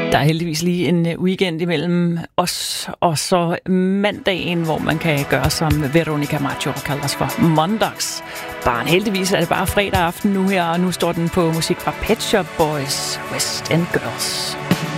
Der er heldigvis lige en weekend imellem os og så mandagen, hvor man kan gøre som Veronica Maggio kalder for Mondags. Heldigvis er det bare fredag aften nu her, og nu står den på musik fra Pet Shop Boys, West End Girls.